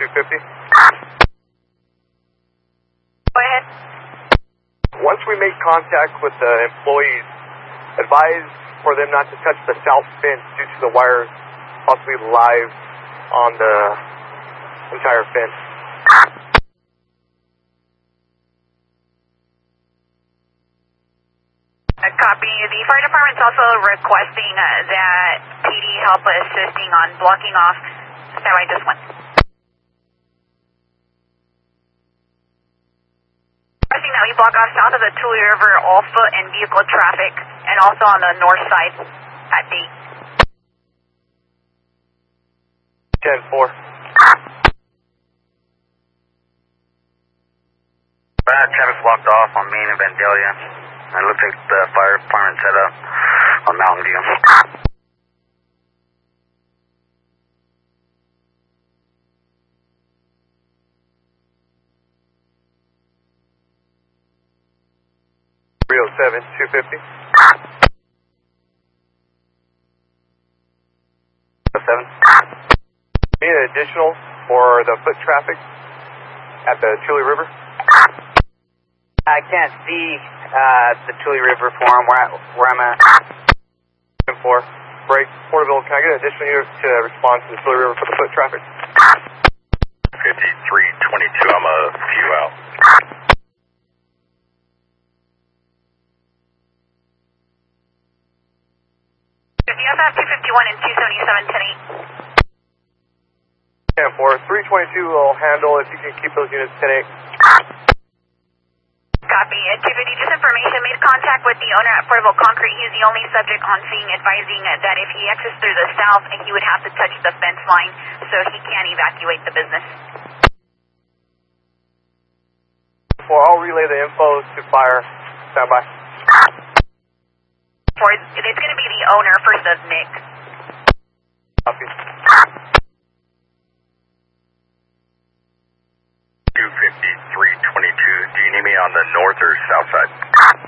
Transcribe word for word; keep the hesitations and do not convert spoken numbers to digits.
two fifty. Go ahead. Once we make contact with the employees, advise for them not to touch the south fence due to the wires possibly live on the entire fence. Copy. The fire department's also requesting uh, that P D help assisting on blocking off. Standby just one. Requesting that we block off south of the Tule River all foot and vehicle traffic, and also on the north side at D. ten four. Bad traffic's blocked off on Main and Vandalia. It looks like the fire department set up on Mountain View. three oh seven, two fifty. seven. Need an additional for the foot traffic at the Tule River? I can't see uh, the Tule River form where, I, where I'm at. ten four. Break. Porterville, can I get an additional unit to respond to the Tule River for the foot traffic? fifty-three twenty-two, I'm a few out. You also have two fifty-one and two seventy-seven, ten eight. ten four. three twenty-two will handle if you can keep those units ten eight. Copy. At two fifty, just information, made contact with the owner at Portable Concrete. He's the only subject on scene, advising that if he exits through the south, he would have to touch the fence line, so he can't evacuate the business. Well, I'll relay the info to fire. Stand by. For, it's going to be the owner, first of Nick. Copy. two fifty-three twenty-two, do you need me on the north or south side?